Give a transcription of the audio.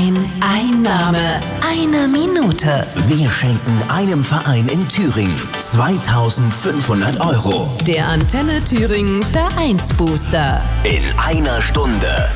ein Name, eine Minute. Wir schenken einem Verein in Thüringen 2.500 €. Der Antenne Thüringen Vereinsbooster. In einer Stunde.